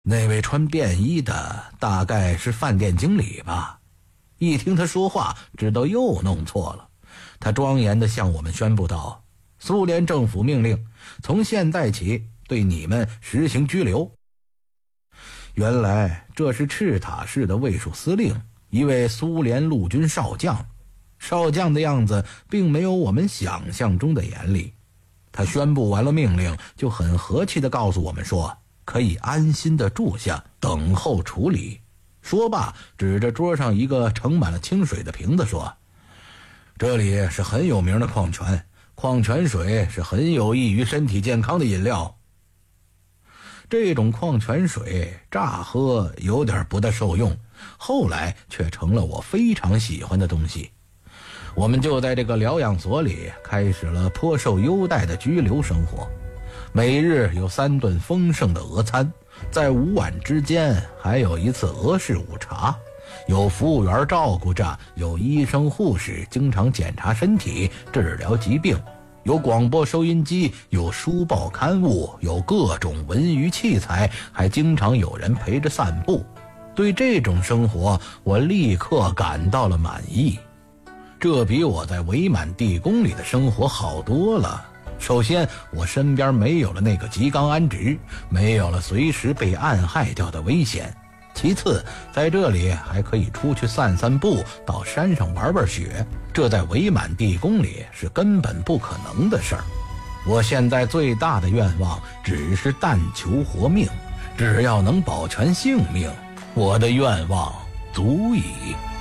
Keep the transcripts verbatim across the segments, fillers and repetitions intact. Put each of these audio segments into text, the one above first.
那位穿便衣的大概是饭店经理吧，一听他说话知道又弄错了。他庄严地向我们宣布道，苏联政府命令从现在起对你们实行拘留。原来这是赤塔市的卫戍司令，一位苏联陆军少将。少将的样子并没有我们想象中的严厉。他宣布完了命令，就很和气地告诉我们说，可以安心地住下，等候处理。说罢，指着桌上一个盛满了清水的瓶子说，这里是很有名的矿泉，矿泉水是很有益于身体健康的饮料。这种矿泉水乍喝有点不大受用，后来却成了我非常喜欢的东西。我们就在这个疗养所里开始了颇受优待的居留生活，每日有三顿丰盛的俄餐，在午晚之间还有一次俄式午茶，有服务员照顾着，有医生护士经常检查身体治疗疾病，有广播收音机，有书报刊物，有各种文娱器材，还经常有人陪着散步。对这种生活我立刻感到了满意，这比我在伪满地宫里的生活好多了。首先，我身边没有了那个吉冈安直，没有了随时被暗害掉的危险。其次，在这里还可以出去散散步，到山上玩玩雪，这在伪满地宫里是根本不可能的事儿。我现在最大的愿望只是但求活命，只要能保全性命，我的愿望足矣。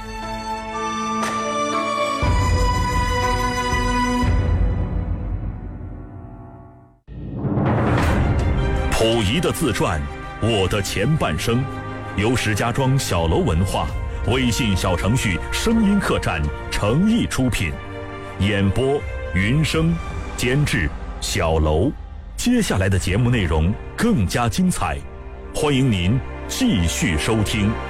溥仪的自传《我的前半生》，由石家庄小楼文化微信小程序声音客栈诚意出品，演播云生，监制小楼。接下来的节目内容更加精彩，欢迎您继续收听。